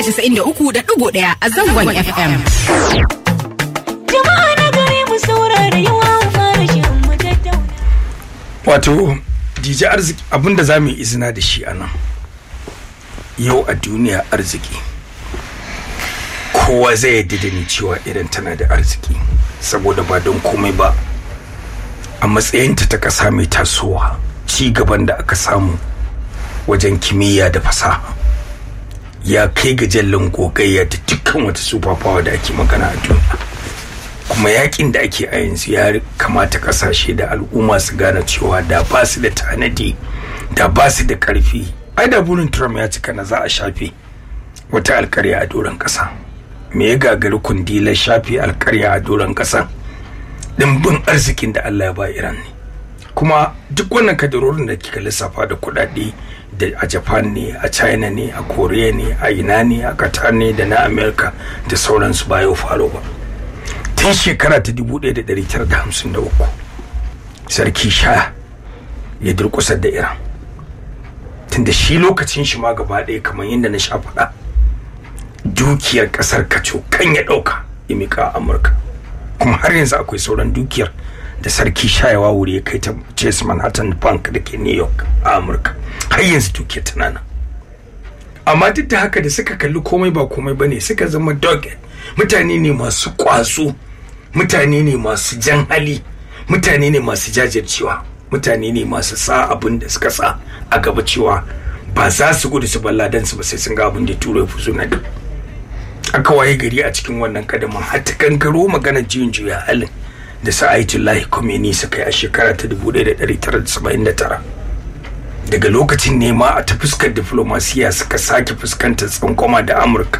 93.1 a zangon FM. Jama'a na gare mu saurara yawa fara shirin mu tattauna. Wato DJ Arziki abinda zamu yi izina da shi anan. Yau a duniya arziki. Kowa zai yadda da ni cewa idan tana da arziki saboda ba don komai ba. A matsayinta ta kasa mai tasowa, ci gaban da aka samu wajen kimiyya da fasaha ya kai ga jallan gogayya da dukkan wata superpower da ake magana a duniya. Kuma yakin da ake a yanzu ya kamata kasashe da al'umma su gane cewa da ba su da tanadi, da ba su da karfi. Ai da burin Trump ya cika na za a shafe wata alƙarya a doron ƙasa. Me ya gagari kundilar shafe alƙarya a doron ƙasa? Dimbin arzikin da Allah ya ba Iran ne. Kuma duk wannan kadarorin da kika lissafa da kuɗaɗe da a Japan ne, a China ne, a Korea ne, a ina ne, a Qatar ne da na America da sauransu ba yau faro ba. Tun shekara ta 1953 sarki Shah ya durƙusar da Iran. Tunda shi lokacin shi ma gaba ɗaya kamar yadda na sha faɗa, dukiyar ƙasar kaco kan ya ɗauka ya miƙa Amurka. Kuma har yanzu akwai sauran dukiyar da sarki shayawa wuri ya kai ta Chase Manhattan Bank da ke New York a Amurka. Har yanzu dukiyar tana nan. Amma duk da haka da suka kalli komai ba komai bane, suka zama dog. Mutane ne masu kwaso, mutane ne masu jan hali, mutane ne masu jajircewa, mutane ne masu sa abin da suka sa a gaba cewa ba za su gudu su balla dan su ba sai sun ga abin da turo fuso na da. Aka waye gari a cikin wannan kadamin har ta kankaro magana juya halin da Sa'aitullahi Khomeini suka yi a shekara ta 1979. Daga lokacin ne ma a ta fuskar diplomasiya suka sake fuskantar tsankoma da Amurka.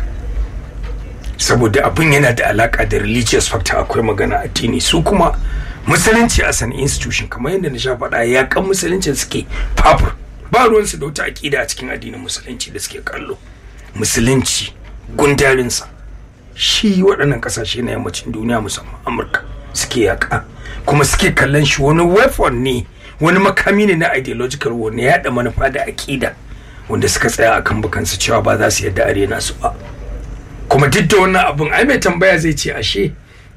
Saboda abin yana da alaka da religious factor, akwai magana addini. Su kuma musulunci as an institution kamar yadda na sha faɗa, yakan musulunci suke fafur. Ba ruwansu da wata aƙida a cikin addinin musulunci da suke kallo. Musulunci gundarinsa shi waɗannan ƙasashe na yammacin duniya musamman Amurka suke yaƙa, kuma suke kallon shi wani weapon ne, wani makami ne na ideological war ne, yaɗa manufa da aƙida wanda suka tsaya akan bukansu cewa ba za su yadda arena su ba. Kuma duk da wannan abun ai mai tambaya zai ce ashe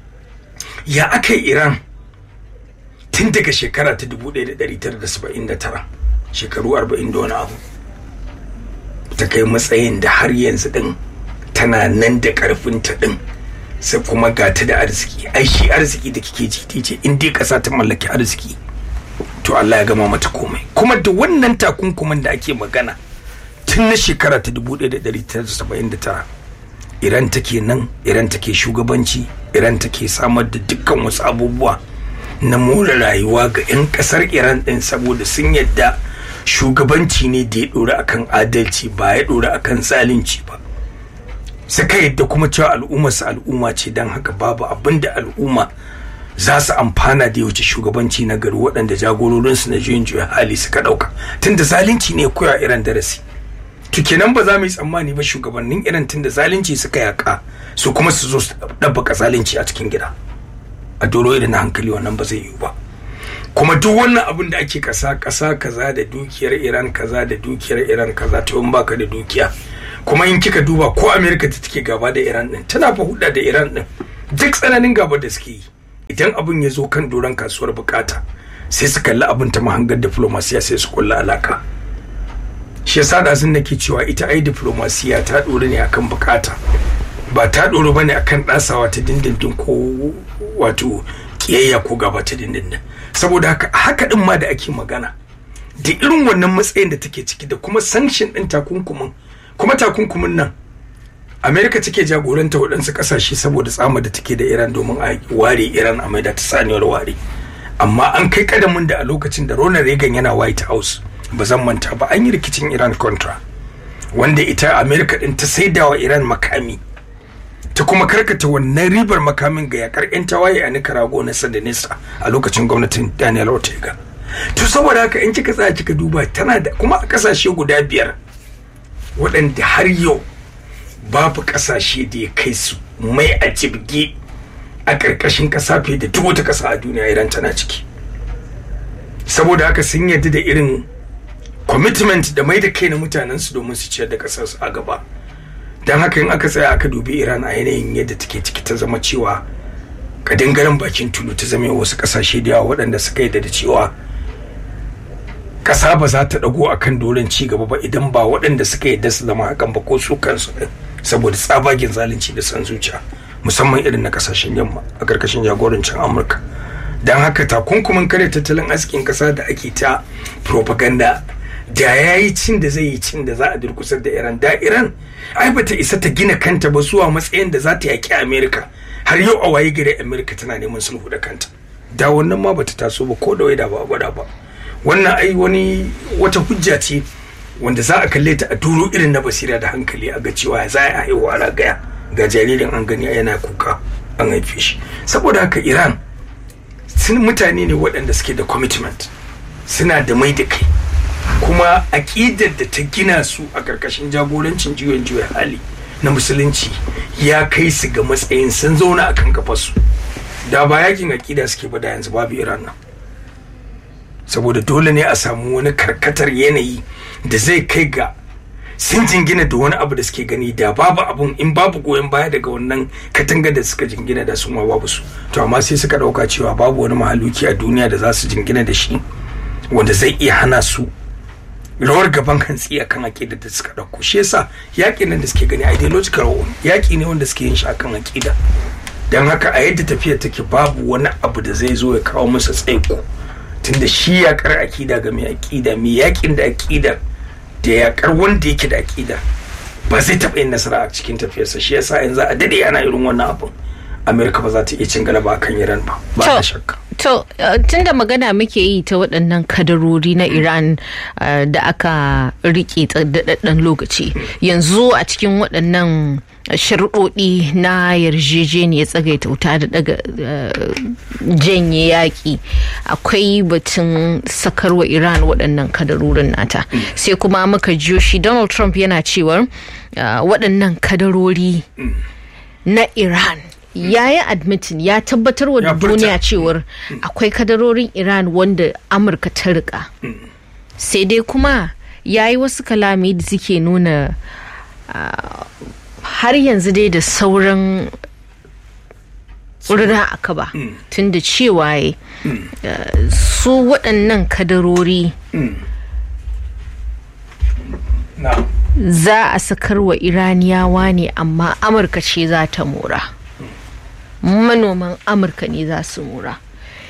ya aka yi Iran tun daga shekara ta 1979, shekaru 40 da wani abu, ta kai matsayin da har yanzu din tana nan da karfinta din, sai kuma gata da arziki. Ai shi arziki da kike ji ce in dai kasa ta mallaki arziki to Allah ya gama mata komai. Kuma da wannan takunkumin da ake magana tun na shekara ta 1979 Iran take nan, Iran take shugabanci, Iran take samar da dukkan wasu abubuwa na more rayuwa ga 'yan kasar Iran din, saboda sun yadda shugabanci ne da ya dora akan adalci ba ya dora akan zalunci ba. Suka yadda kuma cewa al'umma su al'umma ce, don haka babu abinda al'umma za su amfana da yawace shugabanci na gari waɗanda jagororinsu na juyin juya hali suka ɗauka, tunda zalunci ne koya Iran darasi. To kenan ba za mu yi tsammani ba shugabannin Iran tunda zalunci suka yaka su kuma su zo su ɗabbaka zalunci a cikin gida. A doro irin na hankali wannan ba zai yiwu ba. Kuma duk wannan abin da ake kasa kaza da dukiyar Iran kaza da dukiyar Iran kaza, to in baka da dukiya. Kuma in kika duba ko America ta take gaba da Iran din, tana fa hudda da Iran din duk tsananin gaba da suke yi. Idan abin ya zo kan doron kasuwar bukata sai su kalli abin ta mahangar diplomasiya sai su kulla alaka. Shi yasa da sun nake cewa ita ai diplomasiya ta dore ne akan bukata, ba ta dore bane akan dasawa ta dindindin ko wato kiyayya ko gaba ta dindindin. Saboda haka din ma da ake magana da irin wannan matsayin da take ciki da kuma sanction din takunkumin, kuma takunkumin nan America take jagoranta waɗansu ƙasashe saboda tsama da take da Iran domin a ware Iran a maida ta saniyar ware. Amma an kai kadamin da a lokacin da Ronald Reagan yana White House, ba zan manta ba, an yi rikicin Iran Contra wanda ita America din ta saidawa Iran makami, ta kuma karkata wannan ribar makamin ga yakar 'yan tawaye a Nicaragua na Sandinista a lokacin gwamnatin Daniel Ortega. To saboda haka in kika tsaya kika duba, tana da kuma a kasashe guda 5 waɗanda har yau babu kasashe da ya kai su mai a jibge a ƙarƙashin ƙasa fiye da duk wata ƙasa a duniya. Iran tana ciki. Saboda haka sun yarda da irin commitment da mai da kai na mutanensu domin su ciyar da ƙasarsu a gaba. don haka in aka tsaya aka dubi Iran a yanayin yadda take ciki ta zama cewa kadangaren bakin tulu ta zama wasu kasashe da yawa waɗanda suka yi da cewa ƙasa ba za ta ɗago akan doron ci gaba ba idan ba waɗanda suka yadda su zama hakan ba ko su kansu saboda tsabagen zalunci da san zuciya musamman irin na kasashen yamma a ƙarƙashin jagorancin Amurka. Don haka takunkumin kare tattalin arzikin ƙasa da ake ta propaganda da ya yi cin da zai yi cin da za a durkusar da Iran. Da Iran ai bata isa ta gina kanta ba zuwa matsayin da za ta yaƙi Amerika har yau a waye gare Amerika tana neman sulhu da kanta. Da wannan ma bata taso ba ko da wai da ba gwada ba. Wannan ai wata hujja ce wanda za a kalle ta a duro irin na basira da hankali a ga cewa za a haihuwa a ragaya ga jaririn an gani yana kuka an haife shi. Saboda haka Iran sun mutane ne waɗanda suke da commitment, suna da mai da kai, kuma aƙidar da ta gina su a ƙarƙashin jagorancin juyin hali na musulunci ya kai su ga matsayin sun zauna a kan kafarsu. Da ba yakin aƙida suke ba da yanzu babu Iran nan, saboda dole ne a samu wani karkatar yanayi da zai kai ga sun jingina da wani abu da suke gani da babu abun, in babu goyon baya daga wannan katanga da suka jingina da su ma babu su. To amma sai suka dauka cewa babu wani mahaluki a duniya da za su jingina da shi wanda zai iya hana su rawar gaban hantsi akan aƙida da suka dauko. Shi yasa yaƙin nan da suke gani ideological yaƙi ne wanda suke yin shi akan aƙida. Dan haka a yadda tafiyar take babu wani abu da zai zo ya kawo musu tsaiko, tunda shi yaƙar aƙida ga mai aƙida, mai yaƙin da aƙidar da yaƙar wanda yake da aƙida ba zai taɓa yin nasara a cikin tafiyarsa. Shi yasa yanzu a dade ana irin wannan abin Amerika ba za ta iya cin galaba akan Iran ba da shakka. To tunda magana muke yi ta waɗannan kadarori na Iran da aka rike daɗaɗɗen lokaci, yanzu a cikin waɗannan sharuɗoɗi na yarjejeniyar tsagaita wuta da daga janye yaƙi akwai batun sakarwa Iran waɗannan kadarorin nata. Sai kuma muka jiyo shi Donald Trump yana cewar waɗannan kadarori na Iran ya yi admitin, ya tabbatar wa duniya cewar akwai kadarorin Iran wanda Amurka ta rika. Sai dai kuma ya yi wasu kalami da suke nuna har yanzu dai da sauran rina aka ba, tun da cewa su waɗannan kadarori za a sakar wa Iraniyawa ne, amma Amurka ce za ta mora, manoman Amurka ne za su mora.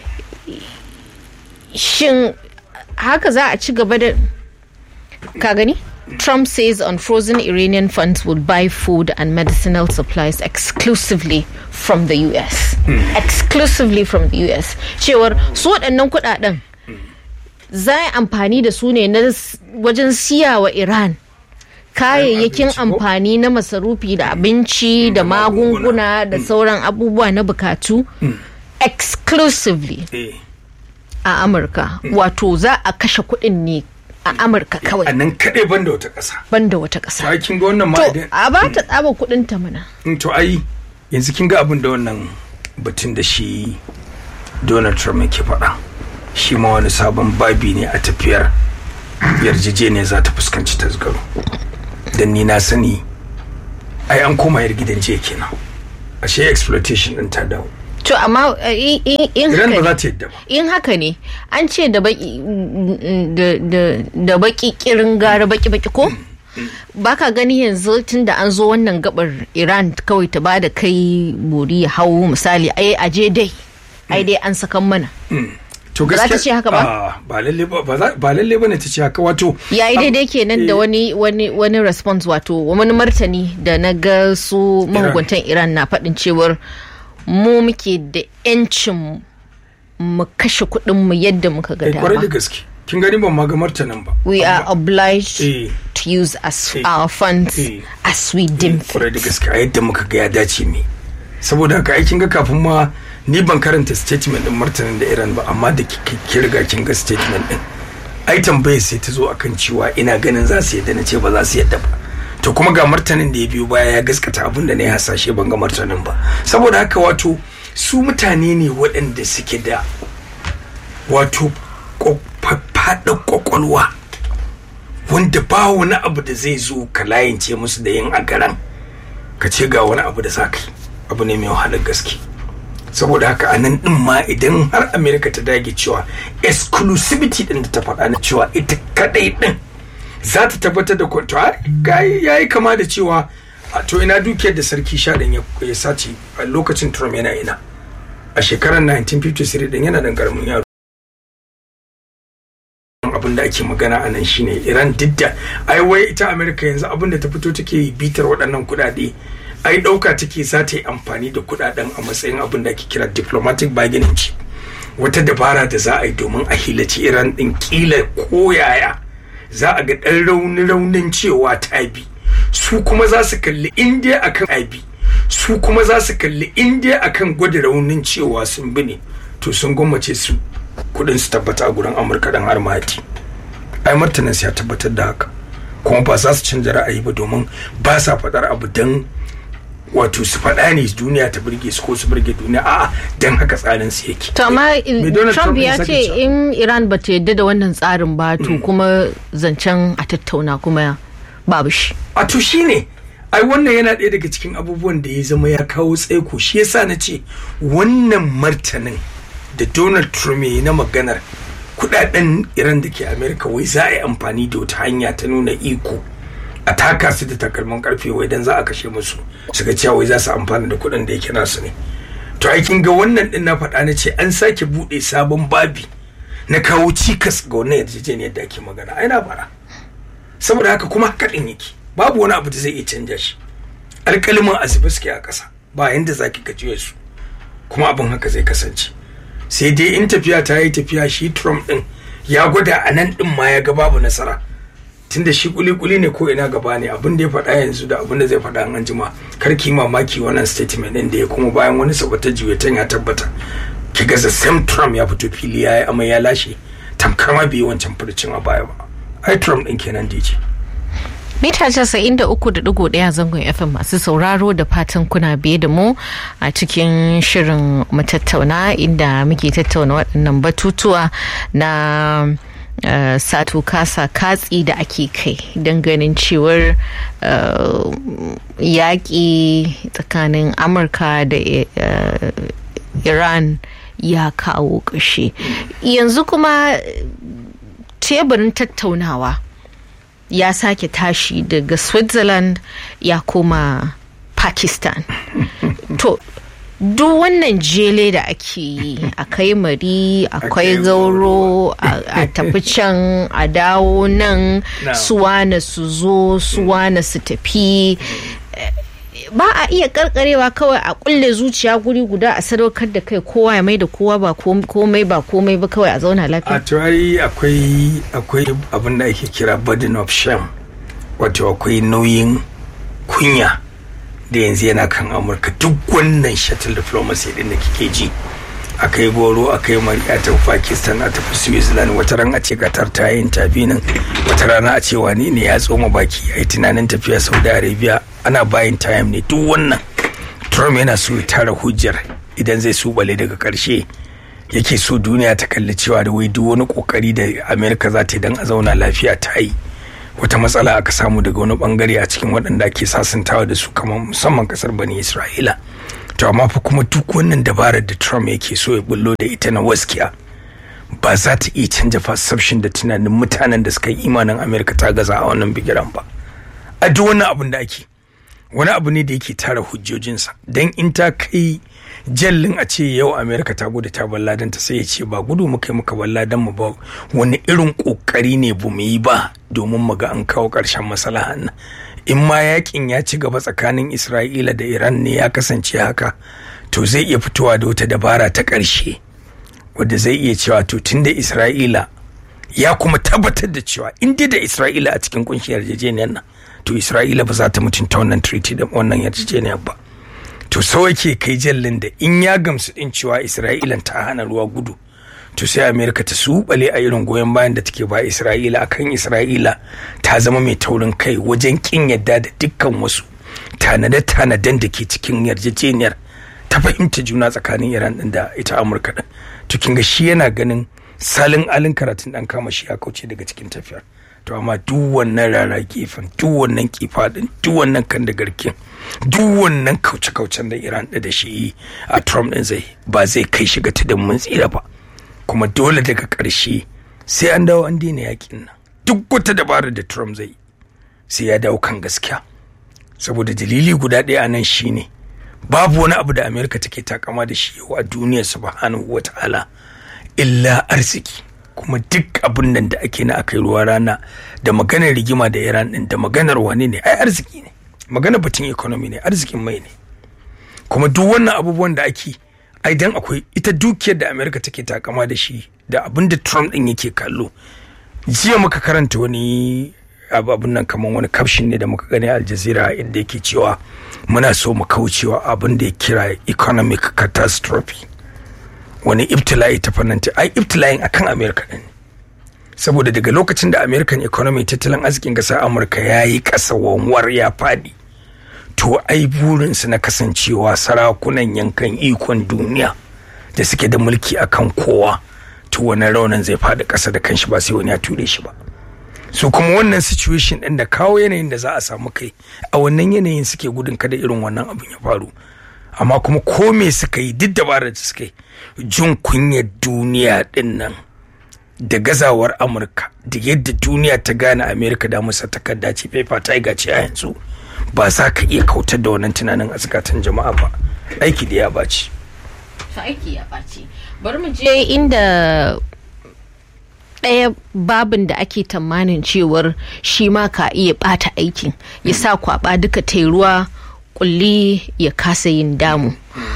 Shin haka za a ci gaba da ka gani? Trump says unfrozen Iranian funds will buy food and medicinal supplies exclusively from the US. Exclusively from the US. Cewar su waɗannan kuɗaɗen za a amfani da su ne na wajen siya wa Iran kayayyakin amfani na masarufi da abinci da magunguna da sauran abubuwa na bukatu exclusively a Amurka. Wato za a kashe kuɗin ne a Amurka kawai. A nan kaɗai banda wata ƙasa. Banda wata ƙasa. To kin ga wannan ma idan a ba ta tsaba kuɗin ta mana. To ai yanzu kin ga abin da wannan batun da shi Donald Trump yake faɗa. Shi ma wani sabon babi ne a tafiyar yarjejeniya za ta fuskanci tasgaro. Dan ni na sani ai an koma yar gidan jiya kenan. Ashe exploitation din ta dawo. To amma in haka ne an ce da baki kirin gara baki ko baka gani yanzu tunda an zo wannan gabar Iran kawai ta bada kai buri ya hau misali ai aje dai an sakan mana. To gaskiya ta ce haka ba ba lalle bane ta ce haka. Wato yayi daidai kenan da wani response, wato wani martani da na ga su mahukuntan Iran na faɗin cewar mu muke da yancin mu kashe kuɗin mu yadda muka ga dama. Kwarai da gaske. Kin gani ban ma ga martanin ba. We are obliged to use our funds as we deem fit. Kwarai da gaske a yadda muka ga ya dace me. Saboda haka ai kin ga kafin ma ni ban karanta statement din martanin da Iran ba, amma da ki riga kin ga statement din. Ai tambaye sai ta zo akan cewa ina ganin za su yadda, na ce ba za su yadda ba. To kuma ga martanin da ya biyo baya ya gaskata abin da na yi hasashe ban ga martanin ba. Saboda haka wato su mutane ne waɗanda suke da wato faɗaɗɗen kwakwalwa wanda ba wani abu da zai zo ka layance musu da yin agaran ka ce ga wani abu da za ka yi, abu ne mai wahalar gaske. Saboda haka a nan din ma idan har America ta dage cewa exclusivity din da ta faɗa na cewa ita kadai din za ta tabbatar da kwanto, yayi kama da cewa to ina dukiyar da sarki shaɗin ya sace a lokacin Trump yana ina a shekarar 1953 din yana dan karamin yaro. Abin da ake magana a nan shine Iran didda ai wai ita America yanzu abin da ta fito take bitar waɗannan kuɗaɗe ai ɗauka take za ta yi amfani da kuɗaɗen a matsayin abin da ake kira diplomatic bargaining ce, wata dabara da za a yi domin a hilaci Iran ɗin kila koyaya za a ga ɗan raunin cewa ta bi, su kuma za su kalli India akan aibi, su kuma za su kalli India akan gwada raunin cewa sun bi ne, to sun gwammace su kudin su tabbata a gurin Amurka dan har mahati. Ai martanin ya tabbatar da haka, kuma ba za su canza ra'ayi ba domin ba sa faɗar abu dan wato su faɗa ne duniya ta burge su ko su burge duniya, a'a dan haka tsarin su yake. To amma Trump ya ce in Iran ba ta yadda da wannan tsarin ba to kuma zancen a tattauna kuma babu shi. A to shine ai wannan yana ɗaya daga cikin abubuwan da ya zama ya kawo tsaiko, shi yasa na ce wannan martanin da Donald Trump ya yi na maganar kudaden Iran da ke America wai za a yi amfani da wata hanya ta nuna iko a taka su da takalman karfe wai dan za a kashe musu su ga cewa wai za su amfana da kudin da yake nasu ne. To ai kin ga wannan din na faɗa na ce an sake bude sabon babi na kawo cikas ga wannan yarjejeniyar da ake magana. Ai na fara. Saboda haka kuma haka din yake. Babu wani abu da zai iya canja shi. Alƙalimin asibi suke a ƙasa. Ba yanda zaki gajiye su. Kuma abin haka zai kasance. Sai dai in tafiya ta yi tafiya, shi Trump din ya gwada a nan din ma ya ga babu nasara. Tunda shi kuli ne ko ina gaba ne, abin da ya faɗa yanzu da abin da zai faɗa an jima, kar ki mamaki wannan statement din da ya kuma bayan wani sabata jiwetan ya tabbata ki ga the same Trump ya fito fili ya yi amma ya lashe tamkar ma bai wancan furcin a baya ba. Ai Trump din kenan DJ. Mita 93.1 zangon FM masu sauraro, da fatan kuna biye da mu a cikin shirin mu tattauna, inda muke tattauna waɗannan batutuwa na sato kasa katsi da ake kai don ganin cewar yaƙi tsakanin Amurka da Iran ya kawo ƙarshe. Yanzu kuma teburin tattaunawa ya sake tashi daga Switzerland ya koma Pakistan. To duk wannan jele da ake yi, akai mari, akwai gauro, a tafi can a dawo nan, suwana su zo, suwana su tafi, ba a iya karkarewa kawai a kulle zuciya guri guda a sadaukar da kai, kowa ya mai da kowa ba komai ba kawai a zauna lafiya. A turai akwai abin da ake kira burden of shame, wato akwai nauyin kunya da yanzu yana kan Amurka. Duk wannan shuttle diplomacy din da kike ji, akai goro, akai mari, a tafi Pakistan, a tafi Switzerland, wata ran a ce Qatar ta yi intervene, wata rana a ce wani ne ya tsoma baki a yi tunanin tafiya Saudi Arabia, ana bayin time ne. Duk wannan Trump yana so ya tara hujjar idan zai subale daga karshe, yake so duniya ta kalli cewa da wai duk wani kokari da America za ta yi don a zauna lafiya ta yi. Wata matsala aka samu daga wani bangare a cikin waɗanda ake sasantawa da su, kamar musamman kasar Bani Isra'ila. To amma fa kuma duk wannan dabarar da Trump yake so ya bullo da ita na waskiya ba za ta iya canja perception da tunanin mutanen da suka yi imanin America ta gaza a wannan bigiran ba. A duk wannan abin da ake, wani abu ne da yake tara hujjojinsa, don in ta kai jallin a ce yau America ta gudu ta balladan ta, sai ya ce ba gudu muka yi muka balladan mu ba, wani irin kokari ne bu mu yi ba domin mu ga an kawo ƙarshen maslahan nan. In ma yakin ya ci gaba tsakanin Isra'ila da Iran ne ya kasance haka, to zai iya fitowa da wata dabara ta ƙarshe wadda zai iya cewa to tunda Isra'ila ya kuma tabbatar da cewa in dai da Isra'ila a cikin kunshin yarjejeniyar nan, to Isra'ila ba za ta mutunta wannan treaty da wannan yarjejeniyar ba. To sau yake kai jallin da in ya gamsu din cewa Isra'ila ta hana ruwa gudu, to sai Amerika ta subale a irin goyon bayan da take ba Isra'ila, akan Isra'ila ta zama mai taurin kai wajen kin yadda da dukkan wasu tanade-tanaden da ke cikin yarjejeniyar ta fahimta juna tsakanin Iran din da ita Amurka din. To kin ga shi yana ganin salin alin karatun dan kama shi ya kauce daga cikin tafiyar. to amma duk wannan rara gefen, duk wannan kifa din, duk wannan kan da garkin, duk wannan kauce-kaucen da Iran da shi a Trump din ba zai kai shi ga tudun mun tsira ba. Kuma dole daga ƙarshe sai an dawo an daina yakin nan. Duk wata dabara da Trump zai sai ya dawo kan gaskiya. Saboda dalili guda ɗaya a nan shine babu wani abu da Amerika take takama da shi yau a duniya subhanahu wata'ala illa arziki. Kuma duk abin nan da ake na akai ruwa rana da maganar rigima da Iran din da maganar wane ne ai arziki ne. Maganar batun economy ne, arzikin mai ne. Kuma duk wannan abubuwan da ake ai dan akwai ita dukiyar da Amerika take takama da shi da abin da Trump din yake kallo. Jiya muka karanta wani abun nan kaman wani caption ne da muka gani a Al Jazeera inda yake cewa muna so mu kaucewa abin da ya kira economic catastrophe. Wani ibtila'i ta fannanta ai ibtila'in akan America din. Saboda daga lokacin da American economy tattalin arzikin ƙasar Amurka yayi ƙasa wanwar ya fadi, to ai burin su na kasancewa sarakunan yankan ikon duniya da suke da mulki akan kowa, to wannan raunin zai fadi ƙasa da kanshi ba sai wani ya ture shi ba. So kuma wannan situation din da kawo yanayin da za a samu kai a wannan yanayin suke gudun kada irin wannan abin ya faru. Amma kuma ko me suka yi duk dabarar da suka yi, jin kunyar duniya din nan da gazawar Amurka da yadda duniya ta gane Amerika da musa takarda ce paper ta gaci a yanzu, ba za ka iya kautar da wannan tunanin a zukatan jama'a ba. Aiki da ya baci. Aiki ya baci. Bari mu je inda ɗaya babin da ake tamanin cewar shi ma ka iya ɓata aikin, ya sa kwaɓa duka ta ruwa kulli ya kasa yin damu.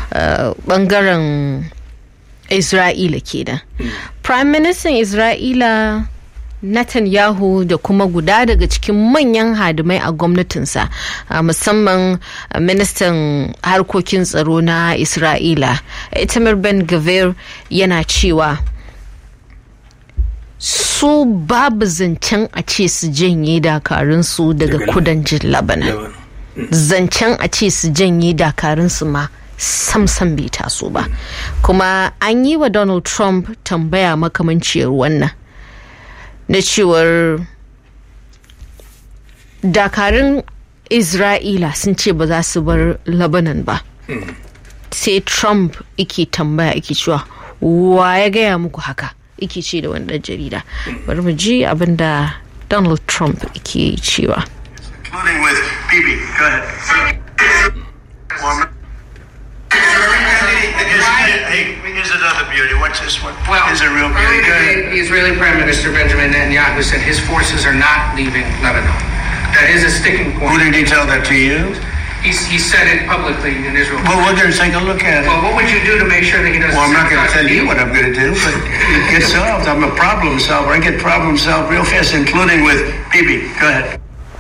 Bangaren Isra'ila kenan. Prime Minister Isra'ila Netanyahu da kuma guda daga cikin manyan hadimai a gwamnatinsa, musamman ministan harkokin tsaro na Isra'ila Itamar Ben-Gvir, yana cewa su babu zancen a ce su janye dakarunsu daga kudancin Lebanon. Zancen a ce su janye dakarunsu ma samsam bai taso ba. Kuma an yi wa Donald Trump tambaya makamanciyar wannan, na cewar dakarun Isra'ila sun ce ba za su bar Lebanon ba. Sai Trump ike tambaya ike cewa wa ya gaya muku haka, ike ce da wani ɗan jarida. Bari mu ji abin da Donald Trump ike cewa. Including with Bibi. Go ahead. Here's another beauty. What's this one? Well, is a real beauty. Go ahead. the Israeli Prime Minister Benjamin Netanyahu said his forces are not leaving Lebanon. That is a sticking Who point. did he tell that to you? He said it publicly in Israel. Well, we're going to take a look at it. Well, what would you do to make sure that he doesn't? Well, I'm not going to tell sabotage you what I'm going to do, but it gets solved. I'm a problem solver. I get problem solved real fast, including with Bibi. Go ahead.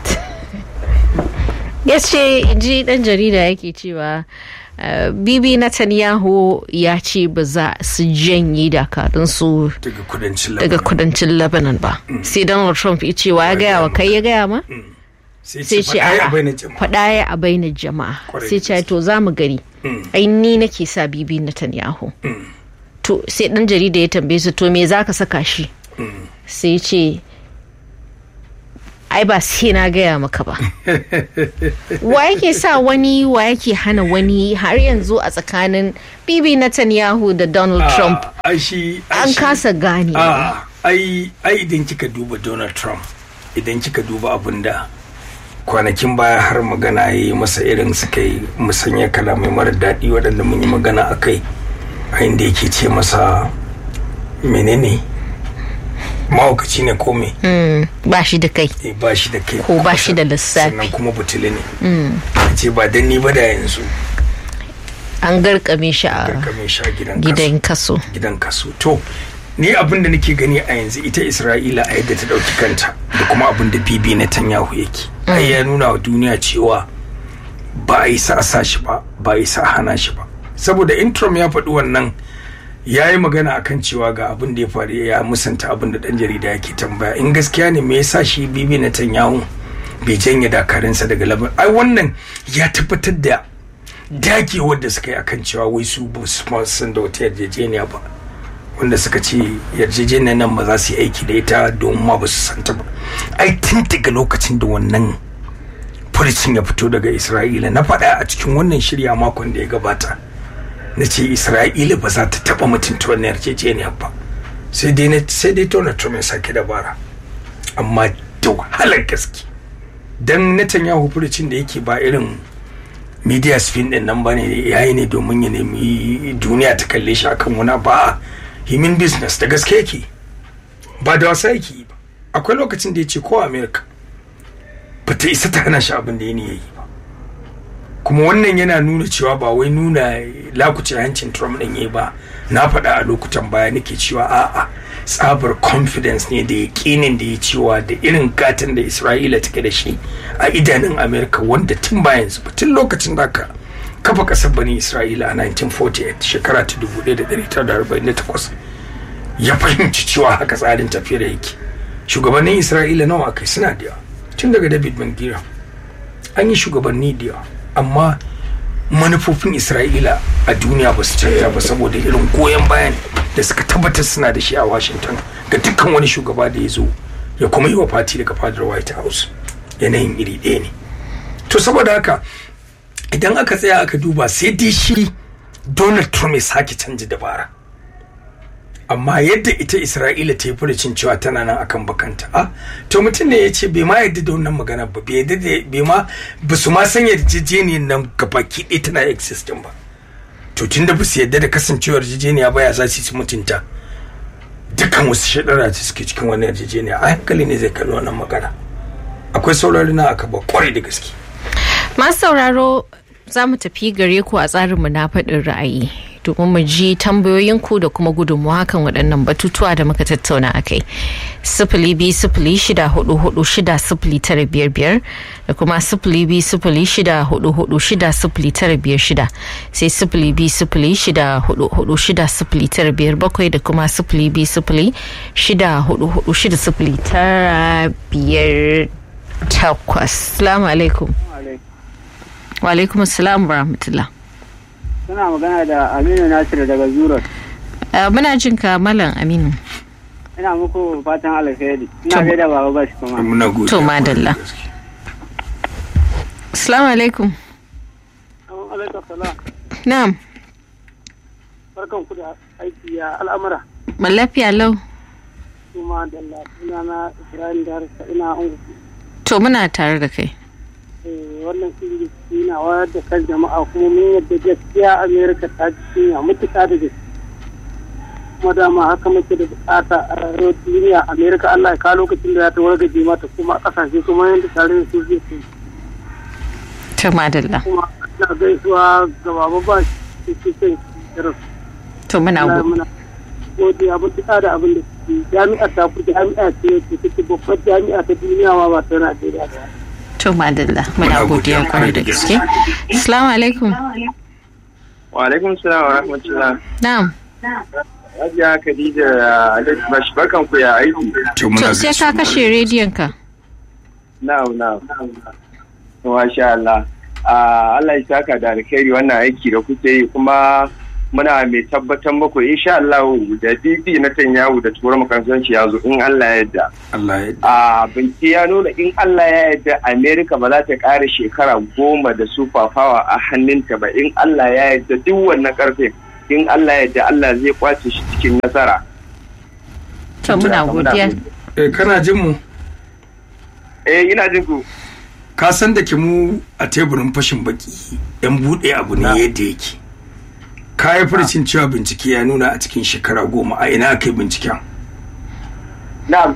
Yace ji dan jarida yake cewa Bibi Netanyahu ya ce ba za su janye dakarunsu daga kudancin Lebanon ba. Sai Donald Trump ya ce wa ya gaya wa kai, ya gaya ma? Sai ce a faɗa ya a bainar jama'a. Sai ce to za mu gani. Ai ni nake sa Bibi Netanyahu. To sai dan jarida ya tambaye su to me zaka saka shi? Sai ce ai ba sai na gaya maka ba. Wa yake sa wani, wa yake hana wani har yanzu a tsakanin Bibi Netanyahu da Donald Trump? An kasa gane. Ai idan kika duba Donald Trump, idan kika duba abin da kwanakin baya har magana ya yi masa irin suka yi musanya kalamai mara daɗi waɗanda mun yi magana a kai, a inda yake ce masa menene mahaukaci ne ko me? Ba shi da kai. Ba shi da kai. Ko ba shi da lissafi. Sannan kuma butuli ne. Ce ba dan ni ba da yanzu. An garkame shi a gidan kaso. Gidan kaso. To, ni abin da nake gani a yanzu ita Isra'ila a yadda ta dauki kanta da kuma abin da Bibi Netanyahu yake. Ai ya nuna wa duniya cewa ba a yi sa sa shi ba, ba a yi sa hana shi ba. Saboda in Trump ya faɗi wannan, ya yi magana akan cewa ga abin da ya faru, ya musanta abin da dan jarida yake tambaya. In gaskiya ne me yasa shi Bibi Netanyahu bai janye dakarunsa daga Lebanon? Ai wannan ya tabbatar da dagewar da suka yi akan cewa wai su ba su san da wata yarjejeniya ba. wanda suka ce yarjejeniyar nan ba za su yi aiki da ita domin ma ba su santa ba. Ai tun daga lokacin da wannan furucin ya fito daga Isra'ila, na faɗa a cikin wannan shirya makon da ya gabata, na ce Isra'ila ba za ta taɓa mutunta wannan yarjejeniyar ba, sai dai Donald Trump ya sake dabara. Amma da wahalar gaske, dan Netanyahu furucin da yake ba irin media spin din nan bane, yayi ne domin ya nemi duniya ta kalle shi akan wani ba himin business, da gaske yake, ba da wasa yake ba. Akwai lokacin da ya ce ko America ba ta isa ta hana shi abin da ya yi ba, kuma wannan yana nuna cewa ba wai nuna lakuce hancin Trump din yayi ba. Na faɗa a lokutan baya nake cewa a'a, tsabar confidence ne da yaƙinin da ya cewa da irin gatan da Isra'ila take da shi a idanun America, wanda tun bayan su tun lokacin da aka kafa ƙasar Bani Isra'ila a 1948 shekara ta 1948 ya fahimci cewa haka tsarin tafiyar yake. Shugabannin Isra'ila nawa kai suna da yawa, tun daga David Ben-Gurion an yi shugabanni da yawa, amma manufofin Isra'ila a duniya ba su canza ba saboda irin goyon bayan da suka tabbatar suna da shi a Washington ga dukkan wani shugaba da ya zo ya kuma yi wa fati daga fadar White House. Yanayin iri ɗaya ne. To saboda haka idan aka tsaya aka duba, sai dai shi Donald Trump ya sake canji dabara, amma yadda ita Isra'ila ta yi furucin cewa tana nan akan bakanta, to mutum ne ya ce bai ma yadda da wannan magana ba, ba su ma san yarjejeniyar nan gabaki ɗaya tana existing ba. To tun da ba su yadda da kasancewar yarjejeniya ba, ya za su mutunta dukkan wasu shaɗara da suke cikin wannan yarjejeniya. A hankali ne zai kalli wannan magana. Akwai saurari na aka ba kwarai da gaske. Masu sauraro, za mu tafi gare ku a tsarinmu na faɗin ra'ayi domin mu ji tambayoyinku da kuma gudunmuwa kan waɗannan batutuwa da muka tattauna a kai. 0206446095 da kuma 0206446056 sai 0206446095 da kuma 0206446098. Assalamu alaikum. Wa alaikum assalam wa rahmatullah. Suna magana da Aminu Nasir daga Zuro. Muna jin ka Malam Aminu. Ina muku fatan alheri. Ina gaida baba bashi kuma. Muna gode. To madalla. Assalamu alaikum. Alaikum salam. Na'am. Barkan ku da aiki ya al'amura. Lafiya lau. Kuma da Allah, sunana Ibrahim Darisa, ina ungu. To muna tare da kai. Wannan shiri yana wayar da kan jama'a, kuma mun yadda gaskiya Amerika ta ji mutuka da gaske. Kuma dama haka muke da bukata a rayuwar duniya. Amerika Allah ya kawo lokacin da ya ta wargaje mata, kuma kasashe kuma yadda tare da su zai su. To madalla. Kuma ina gaisuwa ga baba ba shi cikin shirin. To muna godiya mutuka da abin da suke. Jami'ar ta fi jami'a ce take babbar jami'a ta duniya ma ba ta Najeriya ba. To madalla, muna godiya kwarai da gaske. Assalamu alaikum. Wa alaikum salam wa rahmatullah. Na'am. Hajiya Khadija Alhaji Bashi, barkan ku ya aiki. To sai ka kashe rediyon ka. Na'am. Masha Allah. Allah ya saka da alkhairi wannan aiki da kuke yi, kuma muna mai tabbatar muku insha Allah da bibi na Tanyahu da tura makarantar ya zo in Allah ya yarda. Allah ya yarda. Bincike ya nuna in Allah ya yarda America ba za ta ƙara shekara 10 da super power a hannunta ba. In Allah ya yarda duk wannan karfin, in Allah ya yarda Allah zai kwace shi cikin nasara. To muna godiya. Kana jin mu? Ina jin ku. Ka san da ke mu a teburin fashin baki yan bude abu ne yadda yake. Ka yi furcin cewa bincike ya nuna a cikin shekara 10, a ina kai binciken? Na'am,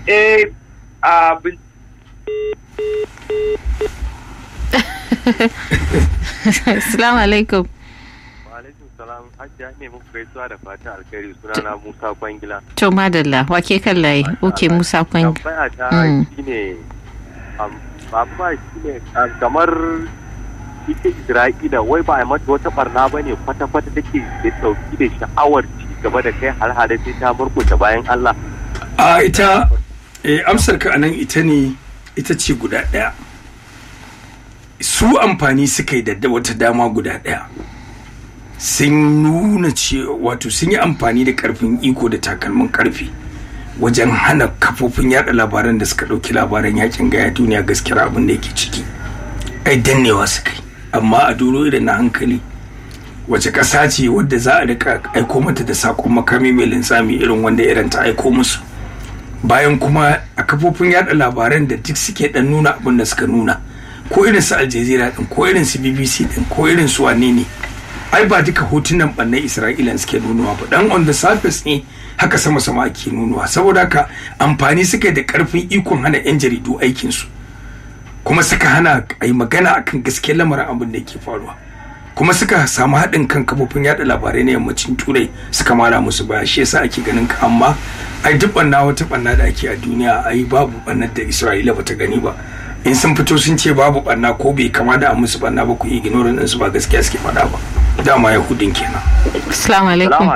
Assalamu alaikum. Wa alaikum salam. Hajjiya ne muku gaisuwa da fata alkhairi, sunana Musa Kwangila. To madalla, wake kan layi. Okay, Musa Kwangila. Tambaya ta shine ba shine kamar ita Isra'ila wai ba a mata wata barna ba ne kwata-kwata take da sauki da sha'awar ci gaba da kai har-hare sai ta murkushe bayan Allah. Ita amsar ka anan ita ce guda ɗaya. Su amfani suka yi da wata dama guda ɗaya. sun nuna cewa wato sun yi amfani da karfin iko da takalmin karfi wajen hana kafofin yada labaran da suka dauki labaran yakin gaya duniya gaskiyar abin da yake ciki. Ai dannewa su kai, amma a duro irin na hankali wace ƙasa ce wadda za a rika aiko mata da sakon makami mai lintsami irin wanda irin ta aiko musu, bayan kuma a kafofin yada labaran da duk suke dan nuna abin da suka nuna, ko irin su Al Jazeera din, ko irin su BBC din, ko irin su wane ne, ai ba duka hotunan bannan Isra'ila suke nunuwa ba, dan on the surface ne haka sama ake nunuwa. Saboda haka amfani suka da karfin ikon hana yan jaridu aikin su, kuma suka hana ai magana akan gaskiyar lamarin abin da yake faruwa, kuma suka samu haɗin kan kafofin yada labarai na yammacin turai suka mara musu baya. Shi yasa ake ganin ka, amma ai duk wata banna da ake a duniya ai babu bannar da Isra'ila bata gani ba. In sun fito sun ce babu banna ko bai kama da musu banna ba, ku ignoring din su, ba gaskiya suke faɗa ba. Dama Yahudin kenan. Assalamu alaikum.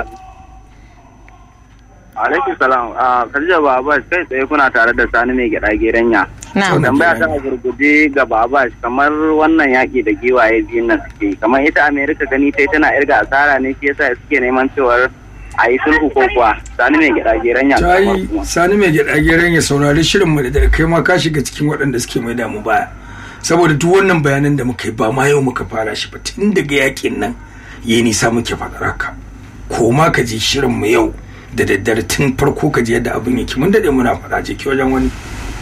Alaikum salam. Khadija Babas, kai tsaye kuna tare da Sani mai gyaɗa geranya. Tambaya ta gurguje ga Babas, kamar wannan yaƙi da giwaye biyun nan suke, kamar ita Amerika gani tai tana irga asara ne, shi yasa suke neman cewar a yi sulhu ko kuwa. Sani mai gyaɗa geranya. Sani mai gyaɗa geranya, saurari shirin mu da kai ma ka shiga cikin waɗanda suke mai damu baya, saboda duk wannan bayanan da muka yi ba ma yau muka fara shi ba, tun daga yaƙin nan yayi nisa muke faɗar haka. Ko ma ka ji shirin mu yau da daddare tun farko ka ji yadda abin yake, mun dade muna faɗa je ki wajen wani.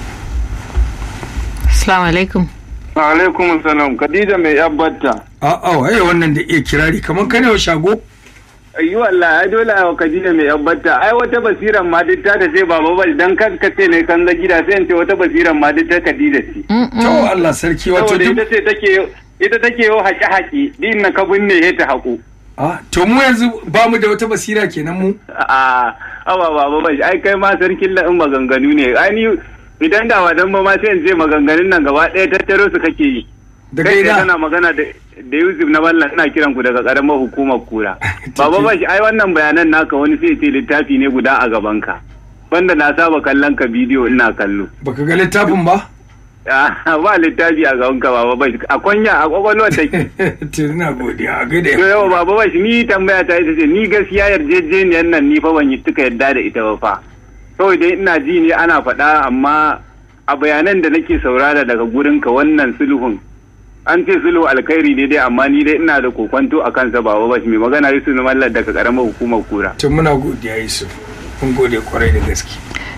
Assalamu alaikum. Wa alaikum salam. Khadija mai yabbata. Waye wannan da iya kirari kamar kana shago? Ayi wallahi, ai dole a Khadija mai yabbata. Ai wata basiran ma duk ta ce baba bal, dan kan ka ce ne kan za gida sai in ce wata basiran ma duk ta Khadija ce. To Allah sarki, wato ita take yau haƙi din na ka binne ta haƙo. To mu yanzu ba mu da wata basira kenan mu? Baba bai, ai kai ma sarkin la'in maganganu ne. Ai ni idan da wadan ba ma sai in ce maganganun nan gaba ɗaya tattaro su kake yi. Daga ina? Kana magana da Yusuf na Ballan, ina kiran ku daga karamar hukumar Kura. Baba bai, ai wannan bayanan naka wani sai ce littafi ne guda a gaban ka. Banda na saba kallon ka bidiyo ina kallo. Baka ga littafin ba? Ba littafi a gaban ka Baba bai, a kwanya a kwakwalwar take. Ina godiya, a gaida. Yau Baba bai, ni tambaya ta ita ce, ni gaskiya yarjejeniyar nan ni fa ban yi tuka yadda da ita ba fa. Kawai dai ina ji ne ana faɗa, amma a bayanan da nake saurara daga gurin ka wannan sulhun, an ce sulhu alkhairi ne dai, amma ni dai ina da kokwanto a kansa Baba bai. Mai magana Yusuf na Mallar daga karamar hukumar Kura. Tun muna godiya Yusuf, mun gode kwarai da gaske.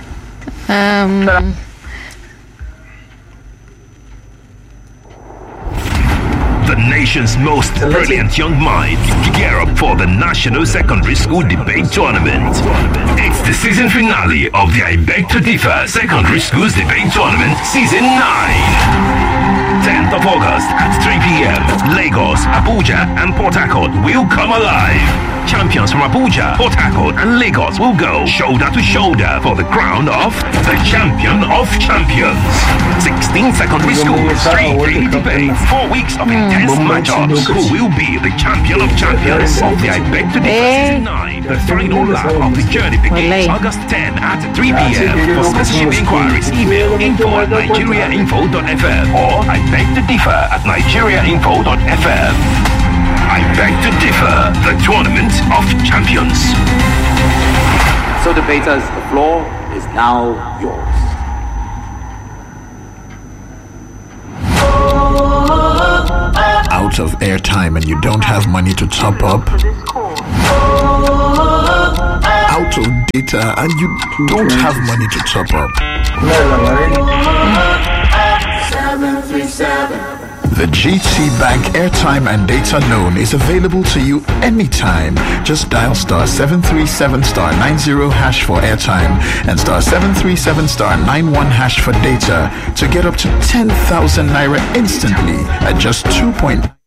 The nation's most brilliant young minds gear up for the National Secondary School Debate Tournament. It's the season finale of the I Beg to Differ Secondary Schools Debate Tournament Season 9. 10th of August at 3 p.m. Lagos, Abuja, and Port Harcourt will come alive. Champions from Abuja, Port Harcourt, and Lagos will go shoulder to shoulder for the crown of the Champion of Champions. 16 secondary schools, 3 daily debates, 4 weeks of intense matchups. Who will be the Champion of Champions of the I Beg to Differ Season 9? The final lap of the journey begins August 10 at 3 p.m. For sponsorship inquiries, email info@nigeriainfo.fm or I Beg to Differ at nigeriainfo.fm. I Beg to Differ, the Tournament of Champions. So debaters, the floor is now yours. Out of airtime and you don't have money to top up? Out of data and you don't have money to top up? The GT Bank airtime and data loan is available to you anytime. Just dial *737*90# for airtime and *737*91# for data to get up to 10,000 naira instantly at just 2.9